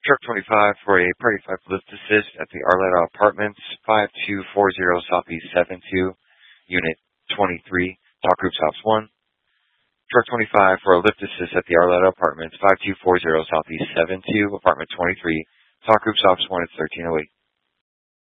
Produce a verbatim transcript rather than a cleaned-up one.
Truck twenty-five for a Party five lift assist at the Arletta Apartments, five two four zero Southeast seven two, Unit twenty-three, Talk Group Stops one. Truck twenty-five for a lift assist at the Arletta Apartments, five two four zero Southeast seven two, Apartment twenty-three, Talk Group Stops one, it's thirteen oh eight.